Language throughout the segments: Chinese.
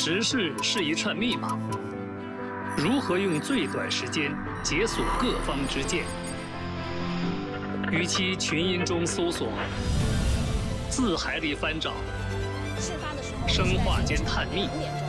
时事是一串密码，如何用最短时间解锁各方之见？与其群音中搜索，字海里翻找，生化间探秘，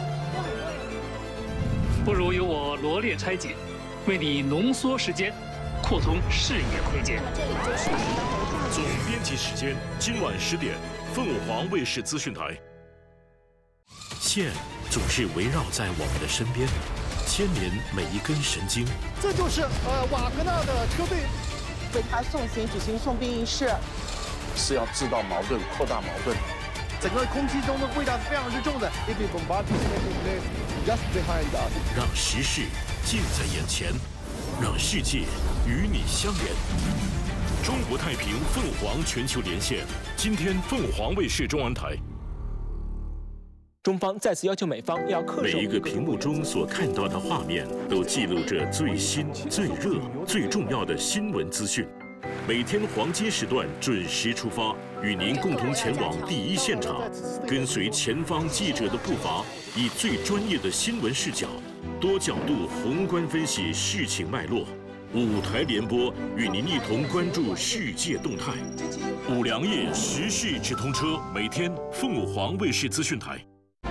不如由我罗列拆解，为你浓缩时间，扩通视野空间。 总编辑时间，今晚10点，凤凰卫视资讯台。线总是围绕在我们的身边，牵连每一根神经。 这就是瓦格纳的车队为他送行举行送殡仪式， 是要制造矛盾、扩大矛盾。 整个空气中的味道是非常之重的。Just behind us， 让时事近在眼前，让世界与你相连。中国太平凤凰全球连线，今天凤凰卫视中文台。 中方再次要求美方要恪守每一个屏幕中所看到的画面，都记录着最新、最热、最重要的新闻资讯。每天黄金时段准时出发，与您共同前往第一现场，跟随前方记者的步伐，以最专业的新闻视角，多角度宏观分析事情脉络。5台联播，与您一同关注世界动态。5粮液时事直通车，每天凤凰卫视资讯台。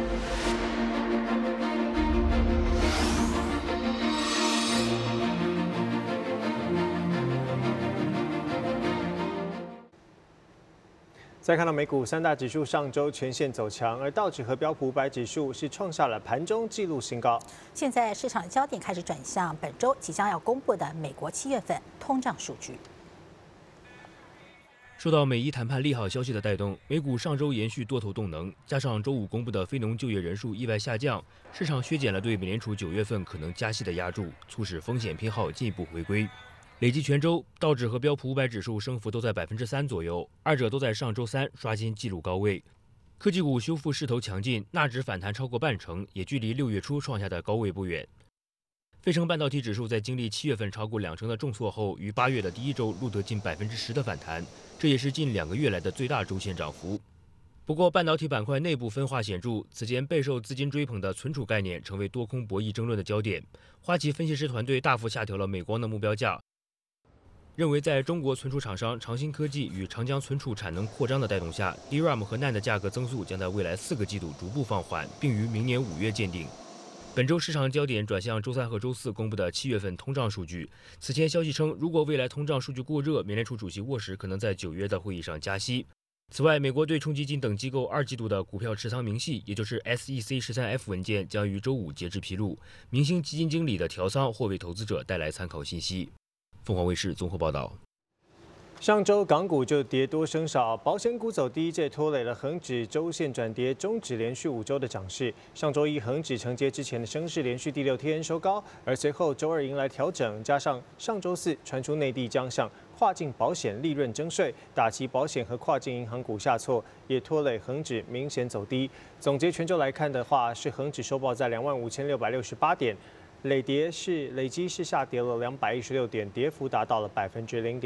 再看到美股3大指数上周全线走强，而道指和标普500指数是创下了盘中纪录新高。 现在市场焦点开始转向本周即将要公布的美国7月份通胀数据。 受到美伊谈判利好消息的带动，美股上周延续多头动能，加上周五公布的非农就业人数意外下降，市场削减了对美联储9月份可能加息的压注，促使风险偏好进一步回归。累计全周，道指和标普500指数升幅都在3%左右，二者都在上周三刷新纪录高位。科技股修复势头强劲，纳指反弹超过半成，也距离6月初创下的高位不远。费城半导体指数在经历7月份超过2成的重挫后，于8月的第一周录得近10%的反弹，这也是近2个月来的最大周线涨幅。不过，半导体板块内部分化显著，此前备受资金追捧的存储概念成为多空博弈争论的焦点。花旗分析师团队大幅下调了美光的目标价，认为在中国存储厂商长鑫科技与长江存储产能扩张的带动下 ，DRAM 和 NAND 的价格增速将在未来4个季度逐步放缓，并于明年5月见顶。本周市场焦点转向周3和周4公布的7月份通胀数据。此前消息称，如果未来通胀数据过热，美联储主席沃什可能在9月的会议上加息。此外，美国对冲基金等机构2季度的股票持仓明细，也就是 SEC 13F 文件，将于周五截至披露。明星基金经理的调仓或为投资者带来参考信息。凤凰卫视综合报道。 上周港股就跌多升少，保险股走低，这拖累了恒指周线转跌，终止连续5周的涨势。上周一恒指承接之前的升势，连续第6天收高，而随后周二迎来调整，加上上周四传出内地将向跨境保险利润征税，打击保险和跨境银行股下挫，也拖累恒指明显走低。总结全周来看的话，是恒指收报在25,668点。累积是下跌了216点，跌幅达到了0.。